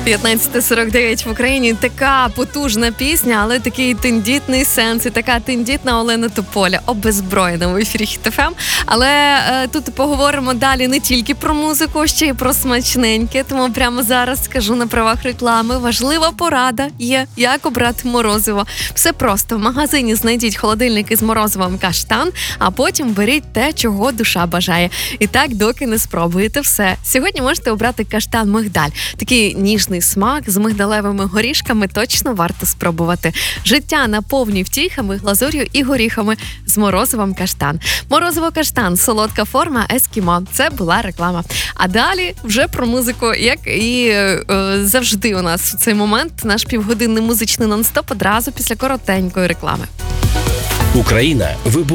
15:49 в Україні. Така потужна пісня, але такий тендітний сенс і така тендітна Олена Тополя, обезброєна в ефірі Хіт ФМ. Але тут поговоримо далі не тільки про музику, ще й про смачненьке. Тому прямо зараз скажу на правах реклами. Важлива порада є, як обрати морозиво. Все просто. В магазині знайдіть холодильник із морозивом «Каштан», а потім беріть те, чого душа бажає. І так, доки не спробуєте все. Сьогодні можете обрати «Каштан Мигдаль». Такий ніжний смак з мигдалевими горішками точно варто спробувати. Життя наповні втіхами, глазур'ю і горіхами з морозивом «Каштан». Морозиво «Каштан» – солодка форма ескімо. Це була реклама. А далі вже про музику, як і завжди у нас в цей момент наш півгодинний музичний нон-стоп одразу після коротенької реклами. Україна